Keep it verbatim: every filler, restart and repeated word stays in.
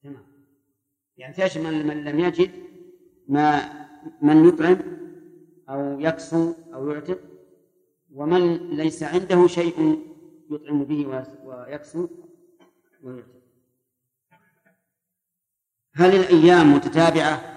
تمام. يعني تشمل من لم يجد ما من يطعم أو يكسو أو يعتق، ومن ليس عنده شيء يطعم به ويكسو ويعتق. هل الأيام متتابعة